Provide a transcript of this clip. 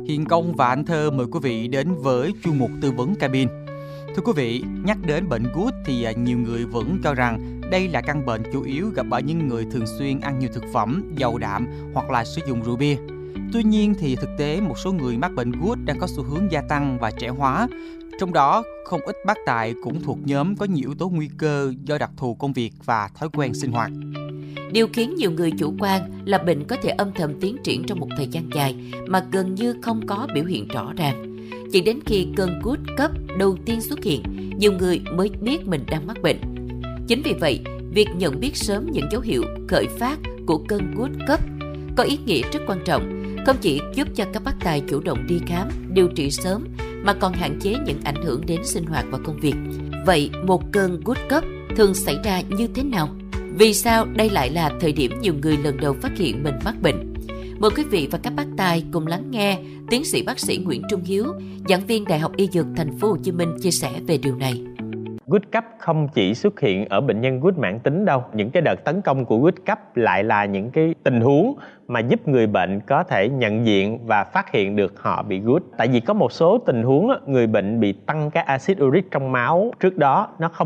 Hiền Công và Anh Thơ mời quý vị đến với chuyên mục tư vấn cabin. Thưa quý vị, nhắc đến bệnh gút thì nhiều người vẫn cho rằng đây là căn bệnh chủ yếu gặp ở những người thường xuyên ăn nhiều thực phẩm giàu đạm hoặc là sử dụng rượu bia. Tuy nhiên thì thực tế một số người mắc bệnh gút đang có xu hướng gia tăng và trẻ hóa. Trong đó, không ít bác tài cũng thuộc nhóm có nhiều yếu tố nguy cơ do đặc thù công việc và thói quen sinh hoạt. Điều khiến nhiều người chủ quan là bệnh có thể âm thầm tiến triển trong một thời gian dài mà gần như không có biểu hiện rõ ràng. Chỉ đến khi cơn gút cấp đầu tiên xuất hiện, nhiều người mới biết mình đang mắc bệnh. Chính vì vậy, việc nhận biết sớm những dấu hiệu khởi phát của cơn gút cấp có ý nghĩa rất quan trọng, không chỉ giúp cho các bác tài chủ động đi khám, điều trị sớm mà còn hạn chế những ảnh hưởng đến sinh hoạt và công việc. Vậy một cơn gút cấp thường xảy ra như thế nào? Vì sao đây lại là thời điểm nhiều người lần đầu phát hiện mình mắc bệnh? Mời quý vị và các bác tài cùng lắng nghe tiến sĩ bác sĩ Nguyễn Trung Hiếu, giảng viên Đại học Y Dược Thành phố Hồ Chí Minh chia sẻ về điều này. Gút cấp không chỉ xuất hiện ở bệnh nhân gút mãn tính đâu. Những cái đợt tấn công của gút cấp lại là những cái tình huống mà giúp người bệnh có thể nhận diện và phát hiện được họ bị gút. Tại vì có một số tình huống người bệnh bị tăng cái axit uric trong máu trước đó nó không